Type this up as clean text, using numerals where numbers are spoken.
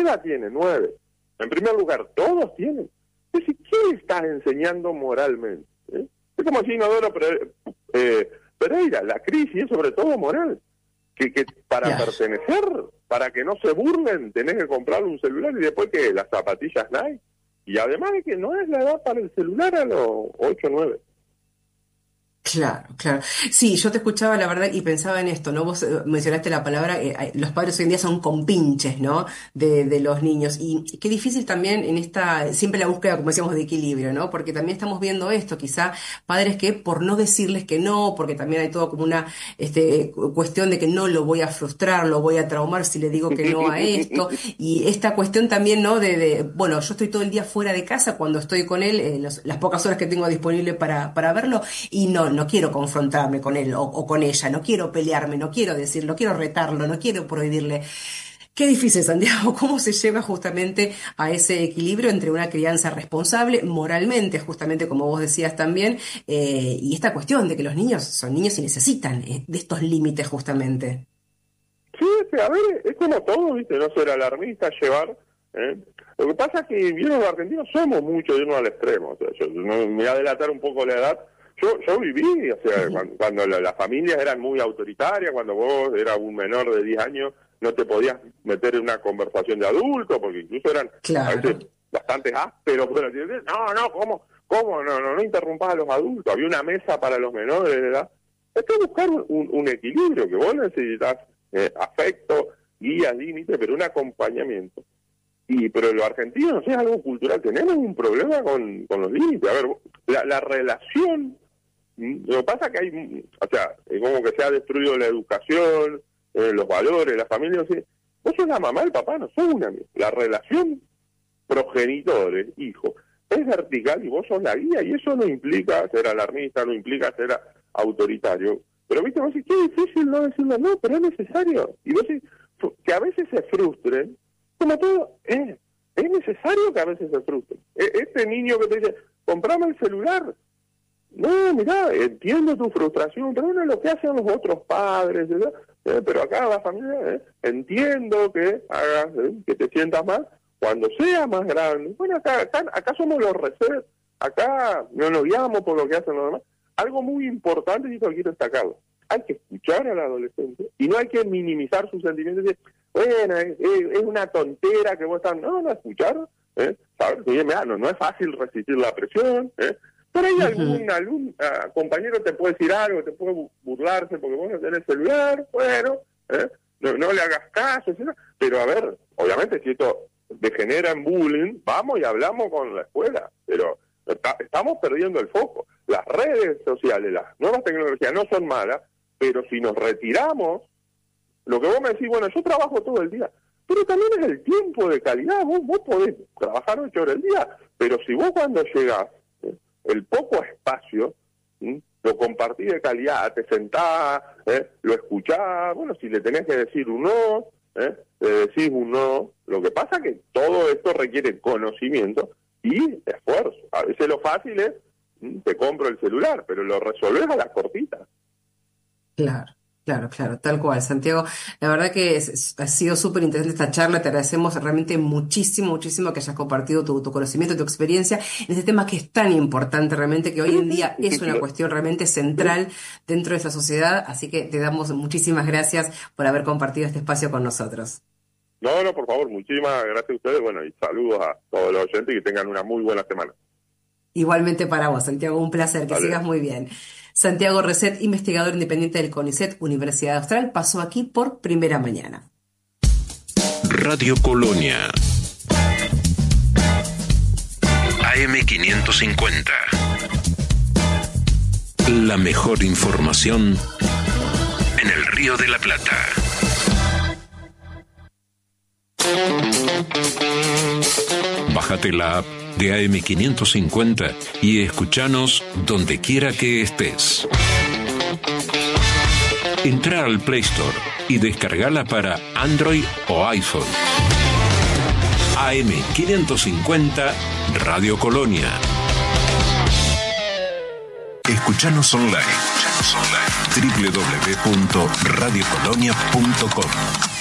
edad tiene? 9. En primer lugar, todos tienen. Es decir, ¿qué le estás enseñando moralmente? Es como si Inodoro Pereira, la crisis es sobre todo moral. Que para pertenecer, para que no se burlen, tenés que comprar un celular y después que las zapatillas Nike. Y además de que no es la edad para el celular a los 8 o 9. Claro, claro. Sí, yo te escuchaba la verdad y pensaba en esto, ¿no? Vos mencionaste la palabra, los padres hoy en día son compinches, ¿no? De los niños. Y qué difícil también en siempre la búsqueda, como decíamos, de equilibrio, ¿no? Porque también estamos viendo esto, quizá padres que por no decirles que no, porque también hay todo como una cuestión de que no lo voy a frustrar, lo voy a traumar si le digo que no a esto. Y esta cuestión también, ¿no? Bueno, yo estoy todo el día fuera de casa cuando estoy con él, las pocas horas que tengo disponible para verlo, y no quiero confrontarme con él o con ella, no quiero pelearme, no quiero decirlo, no quiero retarlo, no quiero prohibirle. Qué difícil, Santiago, cómo se llega justamente a ese equilibrio entre una crianza responsable, moralmente, justamente como vos decías también, y esta cuestión de que los niños son niños y necesitan de estos límites justamente. Sí, a ver, es como todo, ¿viste? No ser alarmista, llevar... Lo que pasa es que bien, los argentinos somos mucho de irnos al extremo. O sea, yo no, me voy a delatar un poco la edad. Yo viví, o sea, cuando las familias eran muy autoritarias, cuando vos eras un menor de 10 años, no te podías meter en una conversación de adulto, porque incluso eran a veces bastante ásperos. Pero, ¿cómo? No interrumpas a los adultos. Había una mesa para los menores de edad. Hay que buscar un equilibrio, que vos necesitas afecto, guía, límite, pero un acompañamiento. Pero los argentinos, es algo cultural, tenemos un problema con los límites. A ver, la relación, lo que pasa es que hay, o sea, es como que se ha destruido la educación, los valores, la familia, o sea, vos sos la mamá, el papá, no sos una. La relación progenitores, hijo, es vertical y vos sos la guía, y eso no implica ser alarmista, no implica ser autoritario. Pero viste, vos decís, qué difícil no decirlo, no, pero es necesario. Y vos decís, que a veces se frustren, como todo, es necesario que a veces se frustre. Este niño que te dice, comprame el celular. No, mirá, entiendo tu frustración, pero bueno, lo que hacen los otros padres, ¿verdad? Pero acá la familia, entiendo que hagas, que te sientas más cuando sea más grande. Bueno, acá somos los reset, acá no nos guiamos por lo que hacen los demás. Algo muy importante, y esto quiero destacarlo, hay que escuchar al adolescente y no hay que minimizar sus sentimientos y decir, bueno, es una tontera que vos estás... No, escuchar, ¿sabes? Oye, no es fácil resistir la presión, pero hay algún compañero te puede decir algo, te puede burlarse porque vos no tenés celular, bueno, no le hagas caso, ¿sí? Pero a ver, obviamente si esto degenera en bullying, vamos y hablamos con la escuela, pero estamos perdiendo el foco. Las redes sociales, las nuevas tecnologías no son malas, pero si nos retiramos, lo que vos me decís, bueno, yo trabajo todo el día, pero también es el tiempo de calidad. Vos podés trabajar 8 horas al día, pero si vos cuando llegás, el poco espacio, lo compartís de calidad, te sentás, lo escuchás, bueno, si le tenés que decir un no, le decís un no. Lo que pasa es que todo esto requiere conocimiento y esfuerzo. A veces lo fácil es, te compro el celular, pero lo resolvés a la cortita. Claro. Claro, tal cual, Santiago. La verdad que ha sido súper interesante esta charla. Te agradecemos realmente muchísimo que hayas compartido tu conocimiento, tu experiencia en este tema que es tan importante realmente, que hoy en día es una cuestión realmente central dentro de esta sociedad. Así que te damos muchísimas gracias por haber compartido este espacio con nosotros. No, por favor, muchísimas gracias a ustedes. Bueno, y saludos a todos los oyentes y que tengan una muy buena semana. Igualmente para vos, Santiago, un placer, que sigas muy bien. Santiago Reset, investigador independiente del CONICET, Universidad Austral, pasó aquí por Primera Mañana. Radio Colonia. AM550. La mejor información en el Río de la Plata. Bájate la app de AM550 y escúchanos donde quiera que estés. Entra al Play Store y descargala para Android o iPhone. AM550 Radio Colonia. Escuchanos online. www.radiocolonia.com